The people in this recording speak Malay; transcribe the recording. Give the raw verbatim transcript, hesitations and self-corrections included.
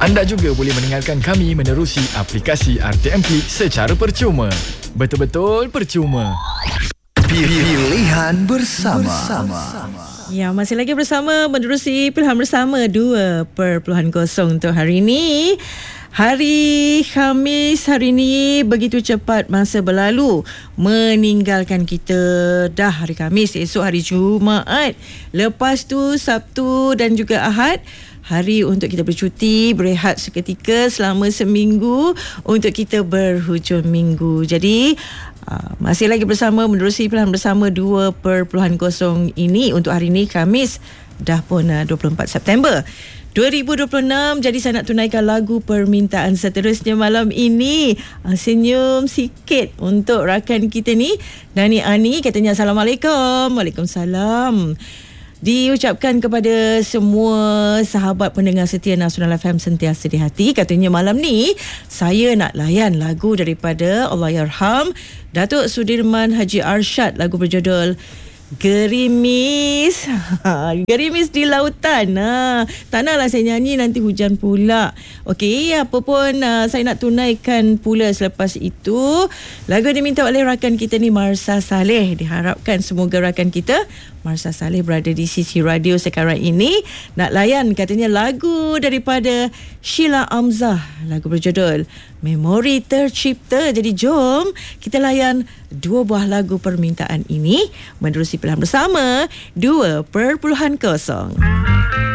Anda juga boleh mendengarkan kami menerusi aplikasi R T M Klik secara percuma. Betul-betul percuma. Pilihan bersama. bersama. Ya, masih lagi bersama menerusi Pilihan Bersama dua perpuluhan kosong untuk hari ini. Hari Khamis hari ini begitu cepat masa berlalu meninggalkan kita. Dah hari Khamis, esok hari Jumaat. Lepas tu Sabtu dan juga Ahad, hari untuk kita bercuti, berehat seketika selama seminggu untuk kita berhujung minggu. Jadi Uh, masih lagi bersama menerusi Pilihan Bersama dua perpuluhan kosong ini untuk hari ini Khamis, dah pun uh, dua puluh empat September dua ribu dua puluh enam. Jadi saya nak tunaikan lagu permintaan seterusnya malam ini. uh, Senyum sikit untuk rakan kita ni, Dani Ani. Katanya Assalamualaikum. Waalaikumsalam. Diucapkan kepada semua sahabat pendengar setia Nasional F M sentiasa di hati. Katanya malam ni saya nak layan lagu daripada Allahyarham Datuk Sudirman Haji Arsyad, lagu berjudul Gerimis. Gerimis di lautan. Ha, tak naklah saya nyanyi, nanti hujan pula. Okey, apa pun uh, saya nak tunaikan pula selepas itu. Lagu yang diminta oleh rakan kita ni Marsha Saleh. Diharapkan semoga rakan kita Marsha Saleh berada di sisi radio sekarang ini. Nak layan katanya lagu daripada Sheila Amzah, lagu berjudul Memori Tercipta. Jadi jom kita layan dua buah lagu permintaan ini menerusi Pilihan Bersama dua perpuluhan kosong.